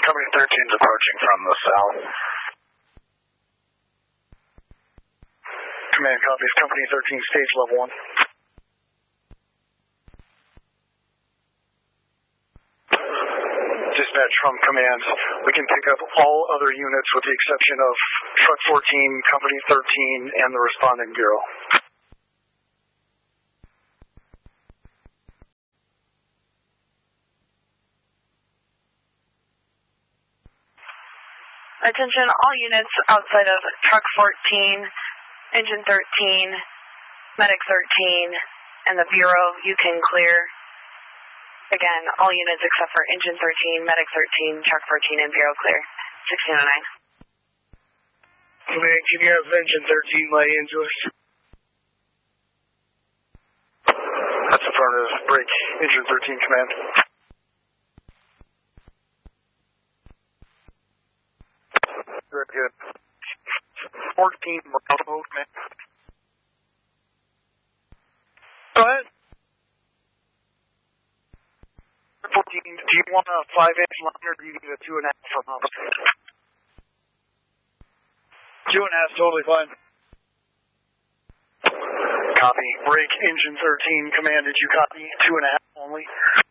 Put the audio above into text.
Company 13 is approaching from the south. Command copies. Company 13, stage level 1. Dispatch from command. We can pick up all other units with the exception of Truck 14, Company 13, and the responding bureau. Attention all units outside of Truck 14, Engine 13, Medic 13, and the Bureau, you can clear. Again, all units except for Engine 13, Medic 13, Truck 14, and Bureau clear. 1609. Command, can you have Engine 13 lay into us? That's affirmative. Break. Engine 13, command. Very good. 14, Bravo, command. Go ahead. 14, do you want a 5-inch line or do you need a 2.5 from us? 2.5, totally fine. Copy. Break. Engine 13, command, did you copy? 2.5 only?